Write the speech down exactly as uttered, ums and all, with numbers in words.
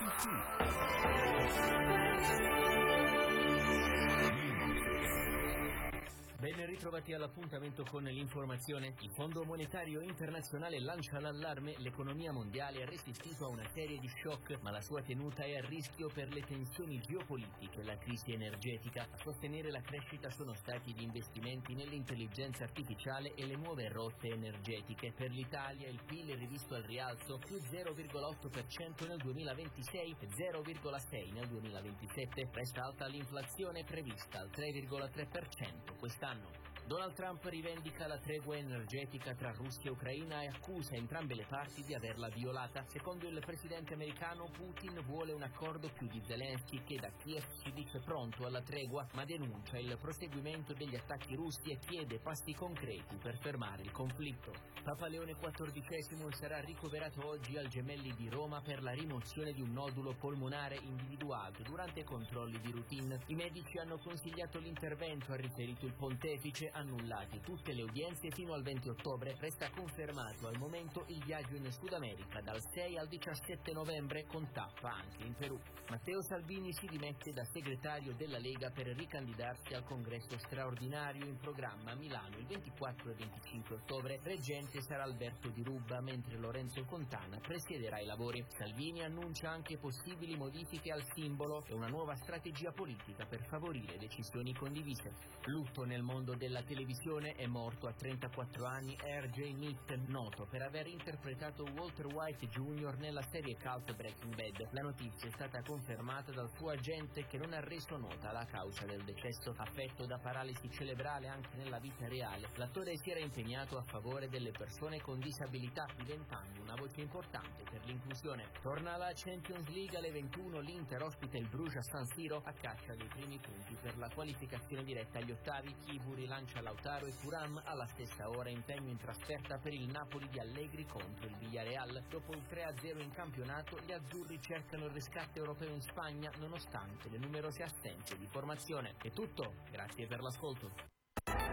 Ben ritrovati all'appuntamento con l'informazione. Il Fondo Monetario Internazionale lancia l'allarme: l'economia mondiale ha resistito a una serie di shock, ma la sua tenuta è a rischio per le tensioni geopolitiche e la crisi energetica. A sostenere la crescita sono stati gli investimenti nell'intelligenza artificiale e le nuove rotte energetiche. Per l'Italia il P I L è rivisto al rialzo, più zero virgola otto per cento nel duemilaventisei e zero virgola sei per cento nel duemilaventisette. Resta alta l'inflazione, prevista al tre virgola tre per cento quest'anno. Donald Trump rivendica la tregua energetica tra Russia e Ucraina e accusa entrambe le parti di averla violata. Secondo il presidente americano, Putin vuole un accordo più di Zelensky, che da Kiev si dice pronto alla tregua, ma denuncia il proseguimento degli attacchi russi e chiede passi concreti per fermare il conflitto. Papa Leone quattordicesimo sarà ricoverato oggi al Gemelli di Roma per la rimozione di un nodulo polmonare individuato durante controlli di routine. I medici hanno consigliato l'intervento, ha riferito il pontefice. Annullati tutte le udienze fino al venti ottobre. Resta confermato al momento il viaggio in Sud America dal sei al diciassette novembre, con tappa anche in Perù. Matteo Salvini si dimette da segretario della Lega per ricandidarsi al congresso straordinario in programma a Milano il ventiquattro e venticinque ottobre. Reggente sarà Alberto Di Rubba, mentre Lorenzo Fontana presiederà i lavori. Salvini annuncia anche possibili modifiche al simbolo e una nuova strategia politica per favorire decisioni condivise. Lutto nel mondo della televisione. È morto a trentaquattro anni R J Mead, noto per aver interpretato Walter White Junior nella serie cult Breaking Bad. La notizia è stata confermata dal suo agente, che non ha reso nota la causa del decesso. Affetto da paralisi cerebrale anche nella vita reale, l'attore si era impegnato a favore delle persone con disabilità, diventando una voce importante per l'inclusione. Torna alla Champions League alle ventuno, l'Inter ospita il Bruges a San Siro a caccia dei primi punti per la qualificazione diretta agli ottavi. Chivu rilancia Lautaro e Thuram. Alla stessa ora impegno in trasferta per il Napoli di Allegri contro il Villarreal. Dopo il tre a zero in campionato, gli azzurri cercano il riscatto europeo in Spagna nonostante le numerose assenze di formazione. È tutto, grazie per l'ascolto.